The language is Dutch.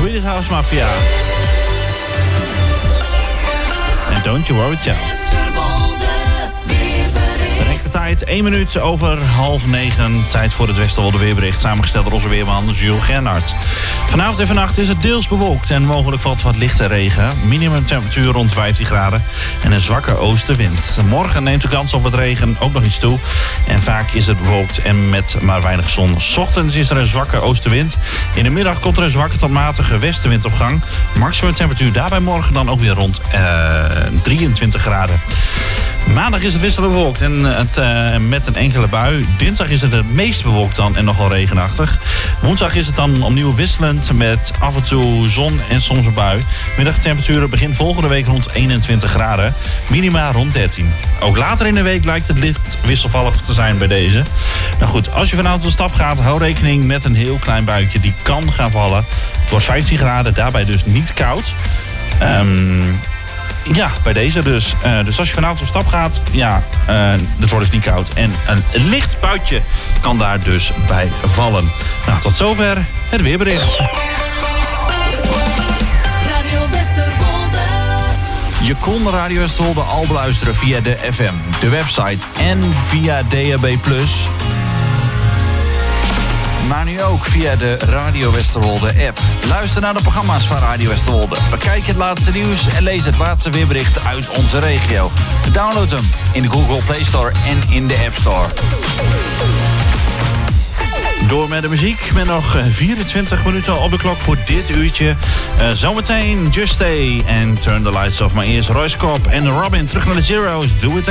Swedish House Mafia. En Don't You Worry Child. De rechte tijd, 1 minuut over 8:30. Tijd voor het Westerwolde weerbericht. Samengesteld door onze weerman Jules Gernhardt. Vanavond en vannacht is het deels bewolkt en mogelijk valt wat lichte regen. Minimumtemperatuur rond 15 graden en een zwakke oostenwind. Morgen neemt de kans op wat regen ook nog iets toe. En vaak is het bewolkt en met maar weinig zon. 's Ochtends is er een zwakke oostenwind. In de middag komt er een zwakke tot matige westenwind op gang. Maximum temperatuur daarbij morgen dan ook weer rond 23 graden. Maandag is het wisselend bewolkt en met een enkele bui. Dinsdag is het het meest bewolkt dan en nogal regenachtig. Woensdag is het dan opnieuw wisselend met af en toe zon en soms een bui. Middagtemperaturen begin volgende week rond 21 graden. Minima rond 13. Ook later in de week lijkt het licht wisselvallig te zijn bij deze. Nou goed, als je vanavond op stap gaat, hou rekening met een heel klein buitje. Die kan gaan vallen. Het wordt 15 graden, daarbij dus niet koud. Ja, bij deze dus. Dus als je vanavond op stap gaat, ja, het wordt dus niet koud. En een licht buitje kan daar dus bij vallen. Nou, tot zover het weerbericht. Radio Westerwolde. Je kon Radio Westerwolde al beluisteren via de FM, de website en via DAB+. Maar nu ook via de Radio Westerwolde app. Luister naar de programma's van Radio Westerwolde. Bekijk het laatste nieuws en lees het laatste weerbericht uit onze regio. Download hem in de Google Play Store en in de App Store. Door met de muziek, met nog 24 minuten op de klok voor dit uurtje. Zometeen Just Stay en Turn the Lights Off. Maar eerst Royce Cobb en Robin terug naar de Zero's. Do It